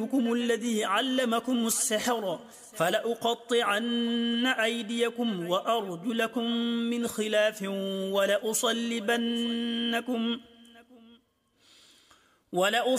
الذي علمكم السحر فلأقطعن أيديكم وأرجلكم من خلاف ولأصلبنكم